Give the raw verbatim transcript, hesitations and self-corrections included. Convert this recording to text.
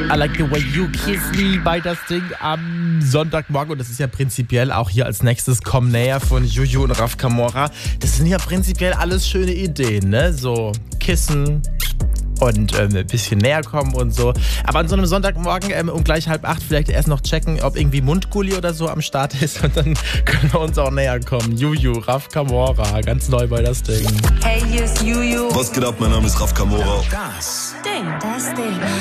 I like the way you kiss me bei das Ding am Sonntagmorgen. Und das ist ja prinzipiell auch hier als nächstes Komm näher von Juju und Raf Camora. Das sind ja prinzipiell alles schöne Ideen, ne? So kissen und ähm, ein bisschen näher kommen und so. Aber an so einem Sonntagmorgen ähm, um gleich halb acht vielleicht erst noch checken, ob irgendwie Mundgulli oder so am Start ist. Und dann können wir uns auch näher kommen. Juju, Raf Camora, ganz neu bei das Ding. Hey, hier ist Juju. Was geht ab? Mein Name ist Raf Camora. Das Ding. Das Ding.